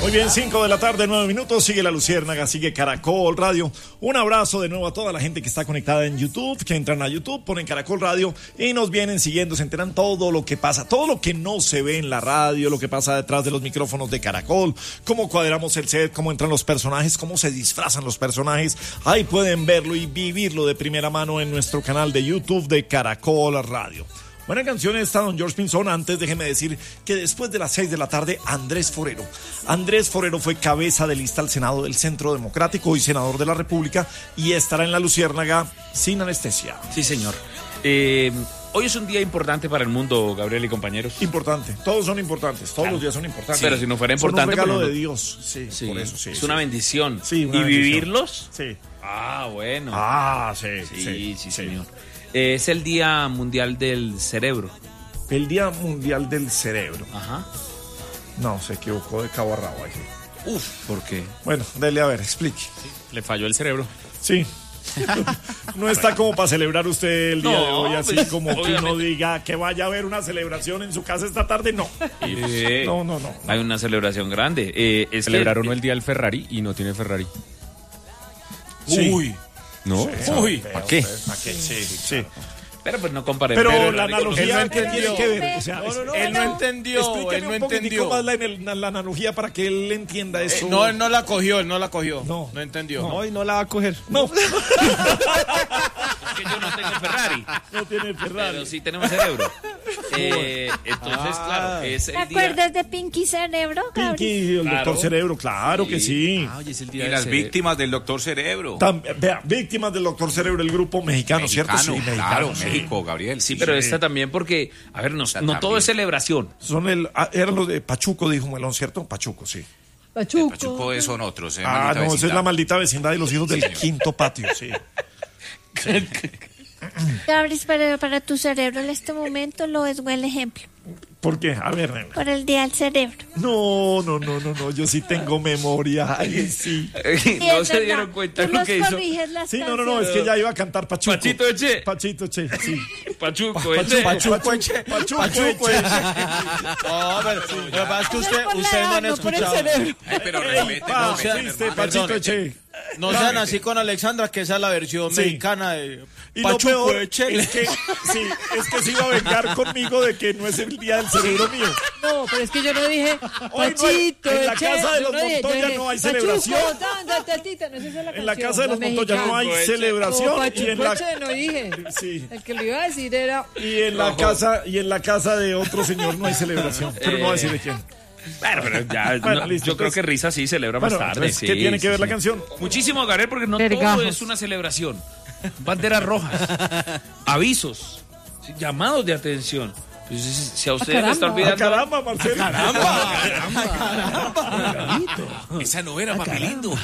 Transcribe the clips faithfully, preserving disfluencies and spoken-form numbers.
Muy bien, cinco de la tarde, nueve minutos, sigue La Luciérnaga, sigue Caracol Radio. Un abrazo de nuevo a toda la gente que está conectada en YouTube, que entran a YouTube, ponen Caracol Radio y nos vienen siguiendo, se enteran todo lo que pasa, todo lo que no se ve en la radio, lo que pasa detrás de los micrófonos de Caracol, cómo cuadramos el set, cómo entran los personajes, cómo se disfrazan los personajes. Ahí pueden verlo y vivirlo de primera mano en nuestro canal de YouTube de Caracol Radio. Buena canción esta, don George Pinzón. Antes déjeme decir que después de las seis de la tarde, Andrés Forero. Andrés Forero fue cabeza de lista al Senado del Centro Democrático y senador de la República y estará en La Luciérnaga sin anestesia. Sí, señor. Eh, hoy es un día importante para el mundo, Gabriel y compañeros. Importante. Todos son importantes. Todos claro. los días son importantes. Sí. Pero si no fuera importante... Son un regalo no... de Dios. Sí, sí, por eso sí. Es sí. una bendición. Sí, una ¿Y bendición. vivirlos? Sí. Ah, bueno. Ah, sí, sí. Sí, sí, sí señor. Sí. Es el Día Mundial del Cerebro. El Día Mundial del Cerebro. Ajá. No, se equivocó de cabo a rabo ahí. Uf, ¿por qué? Bueno, dele a ver, explique. Sí, le falló el cerebro. Sí. No está como para celebrar usted el día no, de hoy, así pues, como obviamente. Que uno diga que vaya a haber una celebración en su casa esta tarde, no. Eh, no, no, no. Hay una celebración grande. Eh, es Celebraron que, el día del Ferrari y no tiene Ferrari. Sí. Uy. ¿No? Sí, Uy, ¿para qué? ¿Para qué? Sí, sí. Pero pues no comparen. Pero, pero la analogía no entendió. tiene que ver. O sea, no, no, no, él no entendió. Él no un entendió. más la, la, la analogía para que él entienda eso. Eh, no, él no la cogió, él no la cogió. No, no entendió. No, hoy no la va a coger. No. Es que yo no tengo Ferrari. No tiene Ferrari. Pero sí tenemos cerebro. Eh, entonces, ah, claro, es el ¿te día... acuerdas de Pinky Cerebro, Gabriel? Pinky, el claro. doctor Cerebro, claro sí. que sí. Ah, oye, es el día y del las cerebro. víctimas del doctor Cerebro. Tam, vea, víctimas del doctor Cerebro, el grupo mexicano, mexicano ¿cierto? Sí, mexicano, claro, sí. México, Gabriel. Sí, pero sí. esta también porque, a ver, no, no todo es celebración. Son el, eran los de Pachuco, dijo Melón, ¿cierto? Pachuco, sí. Pachuco. Eh, Pachuco son otros. Eh, ah, no, vecindad. esa es la maldita vecindad de los hijos del sí, quinto patio, sí. sí. Gabriel, para, para tu cerebro en este momento lo es buen ejemplo. ¿Por qué? A ver, nena. Por el día del cerebro. No, no, no, no, no, yo sí tengo memoria. Ay, sí. sí no se dieron cuenta de lo que hizo. Las sí, no, no, no, es que ya iba a cantar Pachuco. Pachito Eche. Pachito Eche, sí. Pachuco Pa Eche. Pachuco Eche. Pachuco Eche. No, pero lo que pasa es que usted, ustedes no han escuchado. Ay, pero respete, pa, no, viste, respete, Pachito Eche. No sean así con Alexandra, que esa es la versión sí. mexicana de y Pachuco lo peor Eche. Es que, sí, es que se iba a vengar conmigo de que no es el día del cerebro mío. No, pero es que yo no dije No Pachito, hay, en la Eche, casa de los no dije, Montoya dije, no hay Pachuco, celebración. tanda, tatita, no es esa la en la canción, casa de los la Montoya no hay mexicana. celebración. No, Pachuco y en la, Eche no dije. Sí. El que lo iba a decir era... Y en la casa y en la casa de otro señor no hay celebración. Pero no voy a decir de quién. Bueno, pero ya, bueno, no, listo, yo creo pues, que Risa sí celebra bueno, más tarde. Pues, sí, ¿qué tiene que sí, ver sí. la canción? Muchísimo, Gabriel, porque no Vergajos. todo es una celebración. Banderas rojas, avisos, llamados de atención. Pues, si a usted ah, le está olvidando... Ah, caramba, Marcelo. Ah, caramba, caramba, caramba. Esa no era, papi lindo.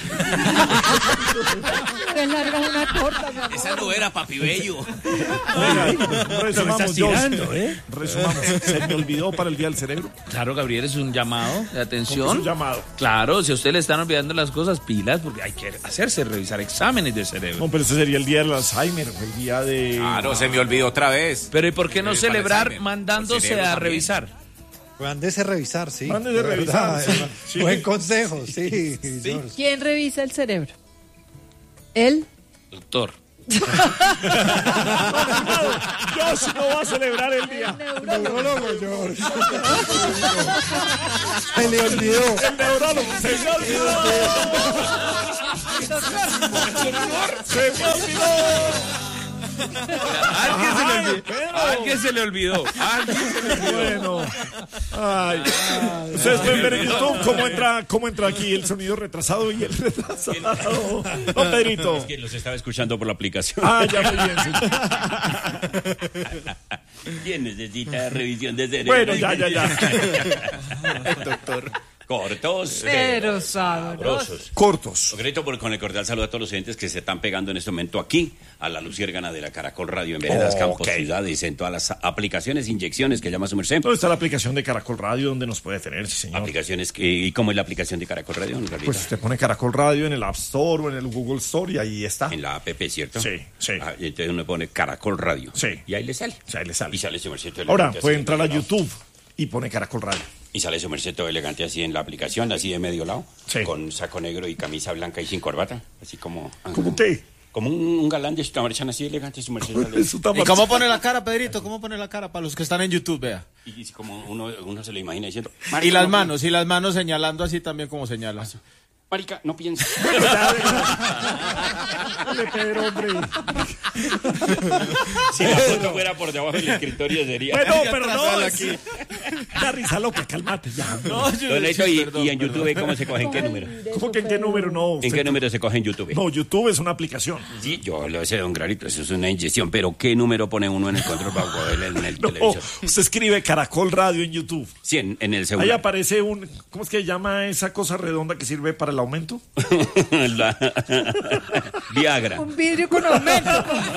Que larga una torta, mi amor. Esa no era, papi bello. Venga, resumamos, tirando, ¿eh? Resumamos. ¿Se me olvidó para el Día del Cerebro? Claro, Gabriel, es un llamado de atención. Es un llamado. Claro, si a usted le están olvidando las cosas, pilas, porque hay que hacerse, revisar exámenes de cerebro. No, pero ese sería el Día del Alzheimer, el día de... Claro, se me olvidó otra vez. Pero ¿y por qué no El celebrar Alzheimer. mandándose El a cerebro revisar? Mándese a revisar, sí. Mándese a revisar, ¿Verdad? sí. Sí. Buen consejo, sí. Sí. ¿Quién revisa el cerebro? ¿Él? Doctor. Josh no va a celebrar el día. Neurólogo, George. Se le olvidó. El neurólogo. Se me olvidó. Se me olvidó. Alguien se le olvidó. Alguien se le olvidó. Alguien se le olvidó. Bueno. Ay. Ustedes pueden ver en YouTube cómo entra, cómo entra aquí el sonido retrasado y el retrasado. No, Pedrito. Es que los estaba escuchando por la aplicación. Ah, ya muy bien. Sí. ¿Quién necesita revisión de cerebro? Bueno, ya, ya, ya. Doctor. Cortos. Pero sabrosos. sabrosos. Cortos. Concreto, por, con el cordial saludo a todos los oyentes que se están pegando en este momento aquí a la Luciérnaga de la Caracol Radio en Veredas, Oh, Campos, ok. Ciudades, en todas las aplicaciones, inyecciones que llama su merced. ¿Dónde está la aplicación de Caracol Radio donde nos puede tener, sí, señor? Aplicaciones que, ¿y cómo es la aplicación de Caracol Radio, don Gabriel? Pues usted pone Caracol Radio en el App Store o en el Google Store y ahí está. En la app, ¿cierto? Sí, sí. Ah, y entonces uno pone Caracol Radio. Sí. Y ahí le sale. O sea, ahí le sale. Y sale su merced. Ahora puede entrar a YouTube y pone Caracol Radio. Y sale su merced todo elegante así en la aplicación, así de medio lado, Sí. con saco negro y camisa blanca y sin corbata, así como... ¿Cómo qué? Como un, un galán de Sutamarchan así elegante, su merced. sale- Eso está ¿Y cómo pone la cara, Pedrito? ¿Cómo pone la cara para los que están en YouTube, vea? Y, y como uno, uno se lo imagina diciendo... Y "Marica, las no manos, y las manos señalando así también como señala. piensa, Marica, no piensa. Dale, Pedro, hombre. Si la foto fuera por debajo del escritorio sería... Bueno, pero no. atrasala Es... aquí. Da risa loca, cálmate ya. No, yo- Don Neto, sí, y, perdón, y en perdón. YouTube, ¿cómo se coge? ¿En qué número? ¿Cómo que en qué número no? ¿En Usted- qué número se coge en YouTube? No, YouTube es una aplicación. Sí, yo lo sé, don Clarito, eso es una inyección, pero ¿qué número pone uno en el control para poder en el No, televisor? usted escribe Caracol Radio en YouTube. Sí, en, en el Ahí celular. aparece un... ¿Cómo es que se llama esa cosa redonda que sirve para el aumento? La- Viagra. Un vidrio con aumento.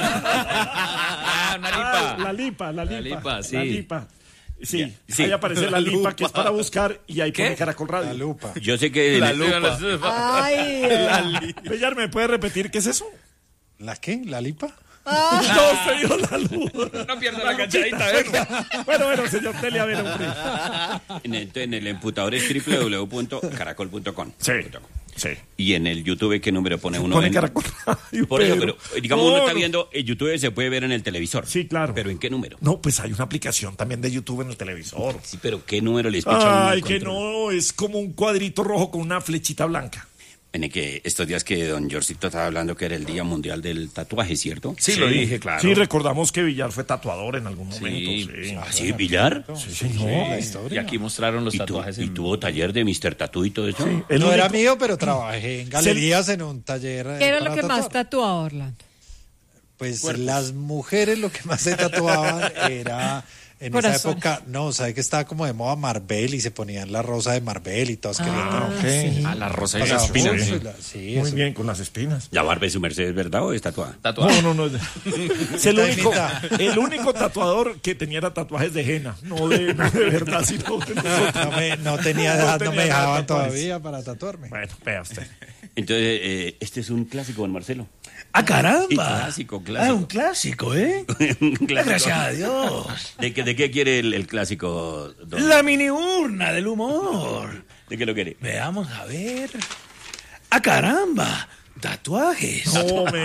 Ah, una Ah, lipa. la lipa, la lipa. lipa, sí. La lipa. Sí, Ya, sí. ahí aparece la, La lipa, lupa. que es para buscar y ahí pone Caracol Radio. La lupa. Yo sé que... La en- lupa. Ay, Bellar, ¿me puede repetir qué es eso? ¿La qué? ¿La lipa? No, se dio la luz. No pierda la cachadita, ¿verdad? Bueno, bueno, señor Tele, a ver, hombre. en, el, en el emputador es doble u doble u doble u punto caracol punto com. Sí, sí. Y en el YouTube, ¿qué número pone uno? Pone en- Caracol Radio, Por eso, Pedro. pero digamos, No, uno está no. viendo, el YouTube se puede ver en el televisor. Sí, claro. ¿Pero en qué número? No, pues hay una aplicación también de YouTube en el televisor. Sí, pero ¿qué número les picha Ay, que no, es como un cuadrito rojo con una flechita blanca. En el que estos días que don Jorcito estaba hablando que era el Día Mundial del Tatuaje, ¿cierto? Sí, lo dije, claro. Sí, recordamos que Villar fue tatuador en algún momento. Sí. Sí, ¿Ah, sí, Villar? sí, señor. La Y historia. aquí mostraron los ¿Y, tu- tatuajes. y en- tuvo taller de mister Tatú y todo eso? El No era único- mío, pero trabajé en galerías en un taller. eh, ¿qué era para lo que más tatuar. tatuaba Orlando? Pues las mujeres lo que más se tatuaban era en Corazones. esa época, no, sabe que estaba como de moda Marvel y se ponían la rosa de Marvel y todas querían. Ah, ok. sí. Ah, la rosa y Pasaba las espinas. mucho sí. y la- sí, Muy eso. bien, con las espinas. ¿La barba de su merced es verdad o es tatuada? Tatuaje. No, no, no. Es el Mitad y único, mitad. el único tatuador que tenía era tatuajes de henna. No de, no de verdad, sino de nosotros. No, me, no tenía No edad, no tenía me dejaban edad, tatuajes. todavía para tatuarme. Bueno, vea usted. Entonces, eh, este es un clásico, don Marcelo. ¡Ah, Sí, caramba! clásico, clásico. Ah, un clásico, ¿eh? Un clásico. Gracias a Dios. ¿De qué, de qué quiere el, el clásico, don? La mini urna del humor. ¿De qué lo quiere? Veamos a ver. ¡Ah, caramba! Tatuajes. No, me.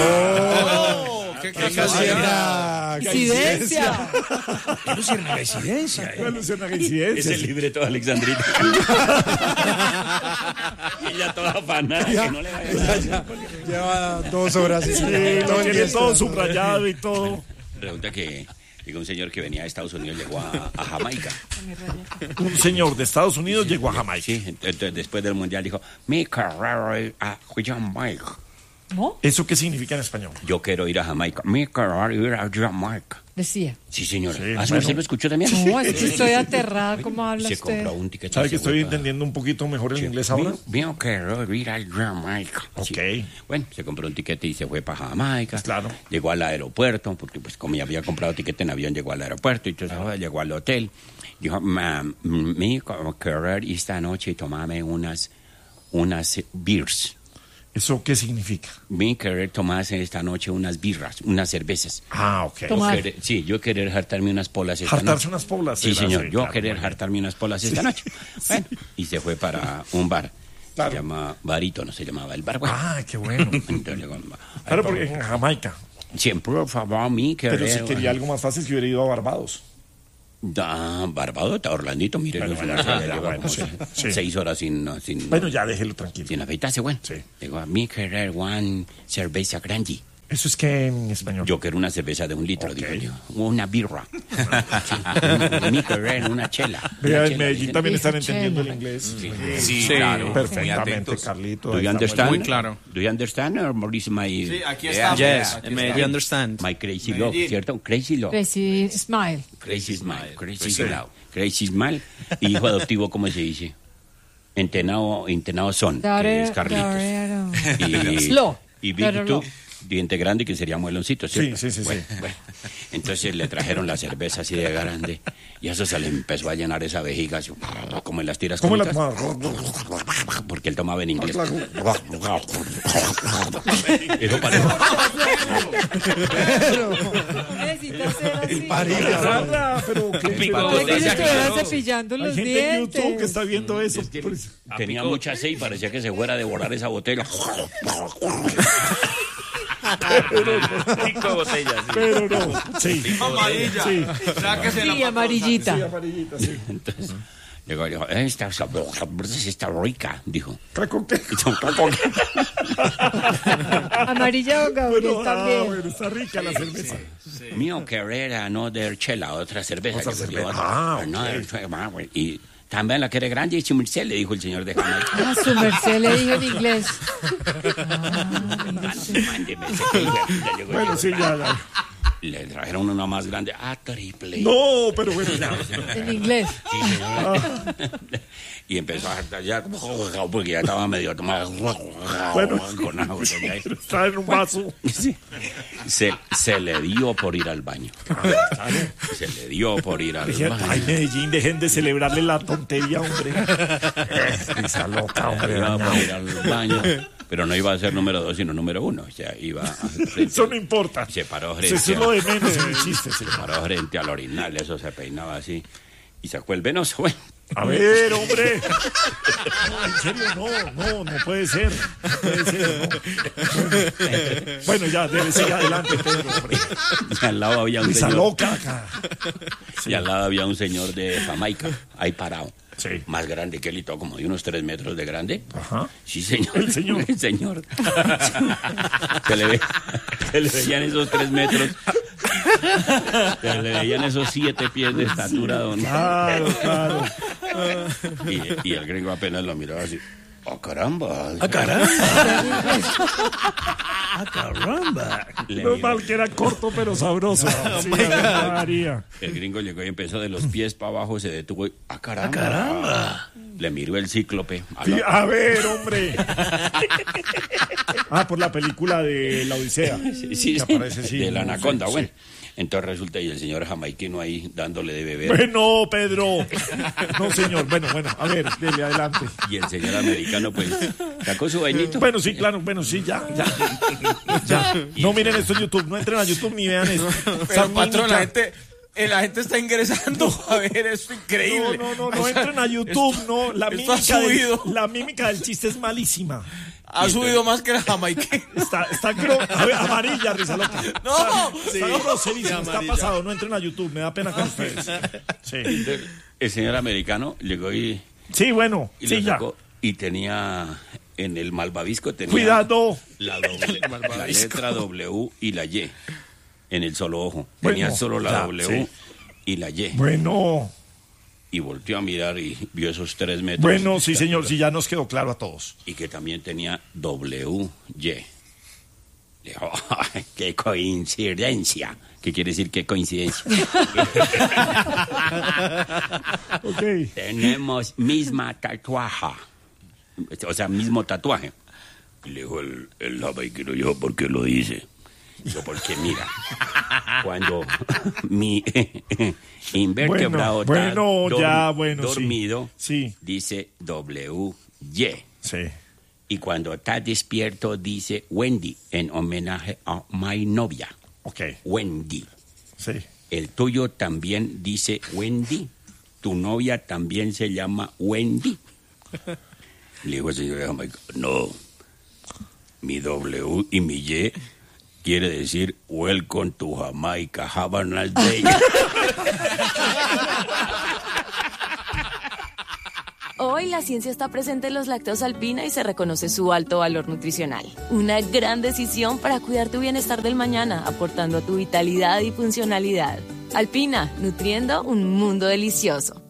¿Qué, Qué casualidad. Incidencia. ¡Qué luciérnaga incidencia! Una ¿eh? ilusión de Es coincidencia. el libreto de Alexandrita. Ella toda afanada, que no le vaya a dar. Ya, lleva dos horas. Sí, todo lo el tiene día todo esperando. subrayado y todo. Resulta que llegó un señor que venía de Estados Unidos, llegó a, a Jamaica. Un señor de Estados Unidos llegó a Jamaica. Sí, entonces después del mundial dijo, mi carrera es a Jamaica. ¿No? ¿Eso qué significa en español? Yo quiero ir a Jamaica. Mi carrera es ir a Jamaica. Decía. Sí, señora. Sí, ¿Ah, bueno. ¿usted lo escuchó también? No, es que estoy aterrada. ¿Cómo Y habla se usted? compró un ticket. ¿Sabe y que se fue estoy para- entendiendo un poquito mejor el Sí. inglés ahora? Mi- mi quiero ir a Jamaica. Sí. Ok. Bueno, se compró un tiquete y se fue para Jamaica. Claro. Llegó al aeropuerto, porque pues como ya había comprado tiquete en avión, llegó al aeropuerto y entonces ah, llegó al hotel. Dijo, "Ma- mi querer esta noche tomarme unas, unas beers. ¿Eso qué significa? Mi querer tomarse esta noche unas birras, unas cervezas. Ah, ok. Yo Tomar. querer- sí, yo querer hartarme unas polas esta Hartarse noche. unas polas. Sí, era, señor, yo claro, querer muy bien. hartarme unas polas esta noche. Bueno, y se fue para un bar. Claro. Se llama Barítono, se llamaba el bar. Bueno, Ah, qué bueno. entonces llegó, Claro, porque en Jamaica. siempre, por favor, mi querer. Pero si quería algo más fácil, que hubiera ido a Barbados. Da, Barbados, está Orlandito, mire, Bueno, no, ya, no, ya, ya ya, lleva bueno, como sí, se- sí. seis horas sin, no, sin, Bueno, ya déjelo tranquilo. sin afeitarse, bueno. Sí. Digo, mi querer one cerveza grande. Eso es que en español. Yo quiero una cerveza de un litro, Ok. digo yo. Una birra. Sí, un- mi querer, una chela. Vea, Una en chela, Medellín dicen. también están Dice entendiendo el chela. inglés. Sí, Sí, claro. muy Perfectamente, atentos. Carlito. Do ahí you está understand? Muy claro. Do you understand or is my, Sí, aquí Yeah. está. Yes, Aquí and está. you understand. my crazy love, Medellín. ¿cierto? Crazy love. Crazy Smile. Crazy smile. Crazy Sí. smile. Crazy smile. Y hijo adoptivo, ¿cómo se dice? Entenado, entenado son, que es Carlitos. Y, Slow. y Pero Víctor, no. diente grande, que sería mueloncito, ¿cierto? Sí, sí, sí, Bueno, sí. bueno. Entonces le trajeron la cerveza así de grande y eso se le empezó a llenar esa vejiga, así, como en las tiras ¿Cómo la cómicas. porque él tomaba en inglés. Eso parece. Necesita ser así. Sandra, pero ¿qué? Pico Pero- Parece que se botella, estuviera claro. cepillando Hay los gente en YouTube que dientes. está viendo eso. Es que Pues, tenía Pico. mucha sed y parecía que se fuera a devorar esa botella. Cinco botellas. Sí. pero no. Sí. Amarilla. Sí. Sáquese la Sí, amarillita. Sí, amarillita, sí. Entonces, llegó y dijo, esta sabrosa, está rica, dijo. ¿Con qué? Amarilla o Gabriel Bueno, ah, también. bueno, está rica la cerveza. Mío querer another chela, otra cerveza. Otra Yo, cerveza. yo, Ah, another chela, güey. Y también la quiere grande y su merced, le dijo el señor de Jamaica. Ah, su merced le dijo en inglés. Mándeme ese que ya llegó, Bueno, llegó. sí, ya, ya. Le trajeron una más grande, a triple. No, pero bueno, ya. En inglés. Sí, señor. Y empezó a tallar porque ya estaba medio tomado. Bueno, Con agua, ya. está en un vaso. Sí. Se, se le dio por ir al baño. Se le dio por ir al Dije, baño. ay, Medellín, dejen de celebrarle la tontería, hombre. Está loca, hombre. Iba por ir al baño, pero no iba a ser número dos, sino número uno. O sea, iba a frente- Eso no importa. Se paró Eso frente, es lo de menos en el chiste. se paró frente al orinal, eso se peinaba así. Y sacó el venoso, bueno. A ver, hombre. No, en serio, no, no, no puede ser. No puede ser, no. Bueno, bueno, ya, debe seguir adelante, Pedro, hombre. Y al lado había un Esa señor. loca acá. Y al lado había un señor de Jamaica, ahí parado. Sí. Más grande que él y todo, como de unos tres metros de grande. Ajá. Sí, señor. El señor. El señor. Se le, ve- se le veían esos tres metros. Se le veían esos siete pies de estatura, don. Claro, claro. Y, y el gringo apenas lo miraba así. ¡Oh, caramba! ¡Ah, caramba! ¡Ah, caramba! Le No miró. mal que era corto, pero sabroso. Sí, Ave María. El gringo llegó y empezó de los pies para abajo, se detuvo y ¡ah, caramba! caramba! Le miró el cíclope. A Sí, la- a ver, hombre. Ah, por la película de La Odisea. Sí, sí, Que aparece, sí. de la anaconda, Sí, sí. bueno. Entonces resulta y el señor jamaiquino ahí dándole de beber. Bueno, Pedro. No, señor. Bueno, bueno, a ver, dele adelante. Y el señor americano pues sacó su vainito. Bueno, sí, claro, bueno, sí, ya, ya. Ya. No miren esto en YouTube, no entren a YouTube ni vean esto. Pero, patrón, la gente, eh, la gente está ingresando a ver esto increíble. No, no, no, no O sea, entren a YouTube, esto- no. La esto ha mímica, del, subido. la mímica del chiste es malísima. Ha subido más que la jamaica. Está, está gro- a ver, amarilla, risa loca. No, está, sí. está groserísimo, Sí, está amarilla. pasado. No entren a YouTube, me da pena con ustedes. Sí, El señor americano llegó y, sí, bueno, y sí, lo ya. sacó y tenía en el malvavisco tenía Cuidado. la, doble- la letra W y la Y en el solo ojo. Bueno, Tenía solo la ya, W sí. y la Y. Bueno, Y volteó a mirar y vio esos tres metros. bueno, sí, señor, sí, ya nos quedó claro a todos. Y que también tenía W Y. Dijo, "Ay, qué coincidencia. ¿Qué quiere decir qué coincidencia? Ok. Tenemos misma tatuaje. O sea, mismo tatuaje. Y le dijo el, el jamaiquino, yo, ¿por qué lo dice? Yo, porque mira, cuando mi invertebrado Bueno, está bueno, dor- ya, bueno, sí. dormido, Sí. dice W Y. Sí. Y cuando está despierto dice Wendy, en homenaje a mi novia, Ok. Wendy. Sí. El tuyo también dice Wendy. Tu novia también se llama Wendy. Le dijo el señor de Jamaica, no. Mi W y mi Y quiere decir Welcome to Jamaica, have a nice day. Hoy la ciencia está presente en los lácteos Alpina y se reconoce su alto valor nutricional. Una gran decisión para cuidar tu bienestar del mañana, aportando a tu vitalidad y funcionalidad. Alpina, nutriendo un mundo delicioso.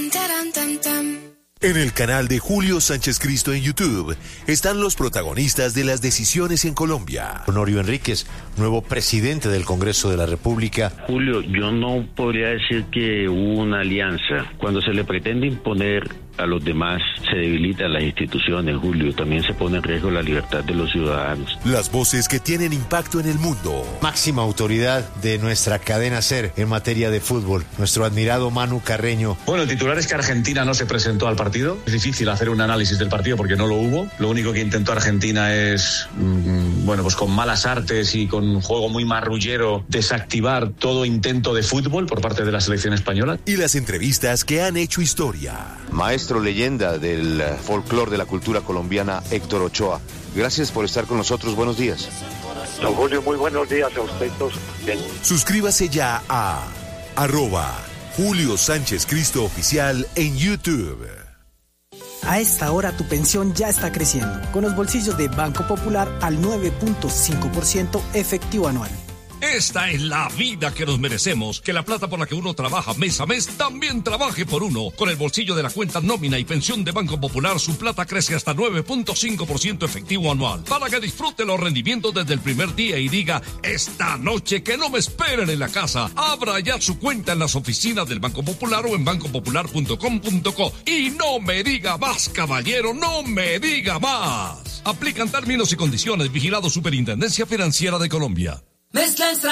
En el canal de Julio Sánchez Cristo en YouTube están los protagonistas de las decisiones en Colombia. Honorio Enríquez, nuevo presidente del Congreso de la República. Julio, yo no podría decir que hubo una alianza. Cuando se le pretende imponer a los demás, se debilitan las instituciones, Julio, también se pone en riesgo la libertad de los ciudadanos. Las voces que tienen impacto en el mundo. Máxima autoridad de nuestra cadena SER en materia de fútbol, nuestro admirado Manu Carreño. Bueno, el titular es que Argentina no se presentó al partido. Es difícil hacer un análisis del partido porque no lo hubo. Lo único que intentó Argentina es, mmm, bueno, pues con malas artes y con un juego muy marrullero, desactivar todo intento de fútbol por parte de la selección española. Y las entrevistas que han hecho historia. Maestro leyenda del folclore de la cultura colombiana, Héctor Ochoa. Gracias por estar con nosotros. Buenos días. Don Julio, muy buenos días a usted todos. Bien. Suscríbase ya a arroba Julio Sánchez Cristo Oficial en YouTube. A esta hora tu pensión ya está creciendo, con los bolsillos de Banco Popular al nueve punto cinco por ciento efectivo anual. Esta es la vida que nos merecemos, que la plata por la que uno trabaja mes a mes también trabaje por uno. Con el bolsillo de la cuenta nómina y pensión de Banco Popular, su plata crece hasta nueve punto cinco por ciento efectivo anual, para que disfrute los rendimientos desde el primer día y diga, esta noche que no me esperen en la casa. Abra ya su cuenta en las oficinas del Banco Popular o en banco popular punto com punto co. Y no me diga más, caballero, no me diga más. Aplican términos y condiciones. Vigilado Superintendencia Financiera de Colombia. Mezcla extra